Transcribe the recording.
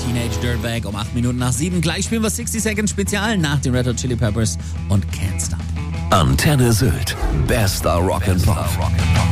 Teenage Dirtbag um 8 Minuten nach 7. Gleich spielen wir 60 Seconds Spezial nach den Red Hot Chili Peppers und Can't Stop. Antenne Sylt. Bester Rock'n'Pop.